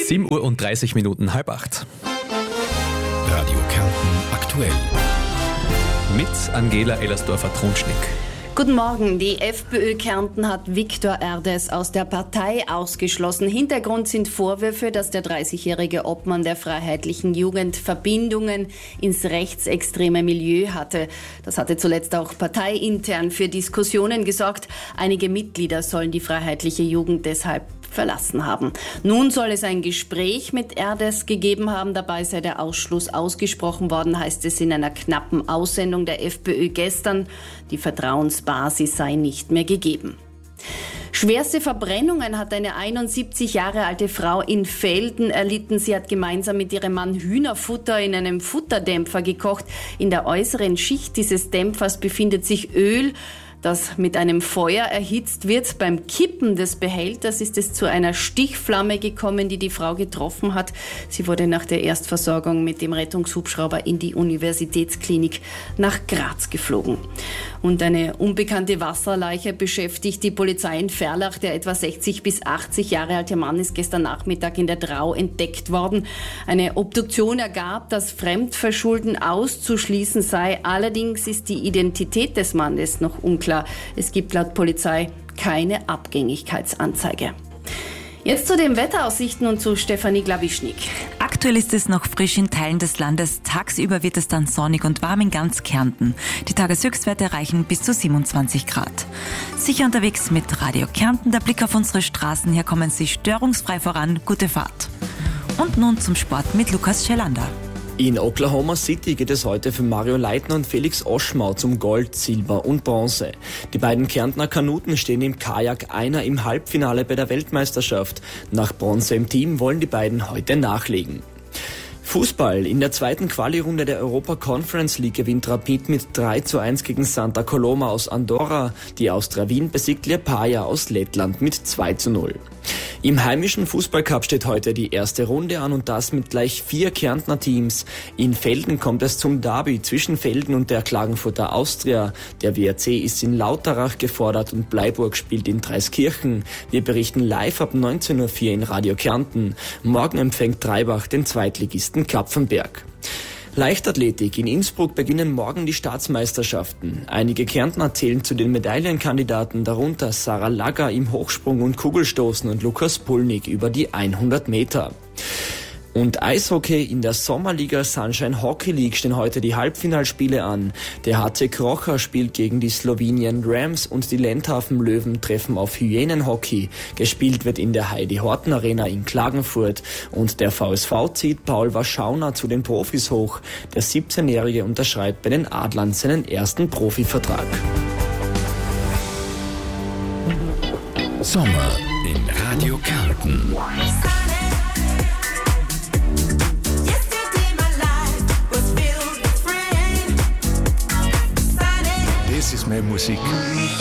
7:30 Uhr, 7:30. Radio Kärnten aktuell. Mit Angela Ellersdorfer-Trunschnick. Guten Morgen. Die FPÖ Kärnten hat Viktor Erdes aus der Partei ausgeschlossen. Hintergrund sind Vorwürfe, dass der 30-jährige Obmann der Freiheitlichen Jugend Verbindungen ins rechtsextreme Milieu hatte. Das hatte zuletzt auch parteiintern für Diskussionen gesorgt. Einige Mitglieder sollen die Freiheitliche Jugend deshalb verlassen haben. Nun soll es ein Gespräch mit Erdes gegeben haben. Dabei sei der Ausschluss ausgesprochen worden, heißt es in einer knappen Aussendung der FPÖ gestern. Die Vertrauensbasis sei nicht mehr gegeben. Schwerste Verbrennungen hat eine 71 Jahre alte Frau in Velden erlitten. Sie hat gemeinsam mit ihrem Mann Hühnerfutter in einem Futterdämpfer gekocht. In der äußeren Schicht dieses Dämpfers befindet sich Öl, das mit einem Feuer erhitzt wird. Beim Kippen des Behälters ist es zu einer Stichflamme gekommen, die die Frau getroffen hat. Sie wurde nach der Erstversorgung mit dem Rettungshubschrauber in die Universitätsklinik nach Graz geflogen. Und eine unbekannte Wasserleiche beschäftigt die Polizei in Ferlach. Der etwa 60 bis 80 Jahre alte Mann ist gestern Nachmittag in der Drau entdeckt worden. Eine Obduktion ergab, dass Fremdverschulden auszuschließen sei. Allerdings ist die Identität des Mannes noch unklar. Es gibt laut Polizei keine Abgängigkeitsanzeige. Jetzt zu den Wetteraussichten und zu Stefanie Glawischnik. Aktuell ist es noch frisch in Teilen des Landes. Tagsüber wird es dann sonnig und warm in ganz Kärnten. Die Tageshöchstwerte erreichen bis zu 27 Grad. Sicher unterwegs mit Radio Kärnten. Der Blick auf unsere Straßen. Hier kommen Sie störungsfrei voran. Gute Fahrt. Und nun zum Sport mit Lukas Schellander. In Oklahoma City geht es heute für Mario Leitner und Felix Oschmau zum Gold, Silber und Bronze. Die beiden Kärntner Kanuten stehen im Kajak einer im Halbfinale bei der Weltmeisterschaft. Nach Bronze im Team wollen die beiden heute nachlegen. Fußball. In der zweiten Quali-Runde der Europa Conference League gewinnt Rapid mit 3:1 gegen Santa Coloma aus Andorra. Die Austria Wien besiegt Liepaja aus Lettland mit 2:0. Im heimischen Fußballcup steht heute die erste Runde an und das mit gleich 4 Kärntner Teams. In Velden kommt es zum Derby zwischen Velden und der Klagenfurter Austria. Der WRC ist in Lauterach gefordert und Bleiburg spielt in Dreiskirchen. Wir berichten live ab 19:04 Uhr in Radio Kärnten. Morgen empfängt Treibach den Zweitligisten Kapfenberg. Leichtathletik. In Innsbruck beginnen morgen die Staatsmeisterschaften. Einige Kärntner zählen zu den Medaillenkandidaten, darunter Sarah Lagger im Hochsprung und Kugelstoßen und Lukas Pulnig über die 100 Meter. Und Eishockey. In der Sommerliga Sunshine Hockey League stehen heute die Halbfinalspiele an. Der HC Krocha spielt gegen die Slowenien Rams und die Lendhafen Löwen treffen auf Hyänenhockey. Gespielt wird in der Heidi Horten Arena in Klagenfurt. Und der VSV zieht Paul Waschauner zu den Profis hoch. Der 17-Jährige unterschreibt bei den Adlern seinen ersten Profivertrag. Sommer in Radio Kärnten. Das ist meine Musik.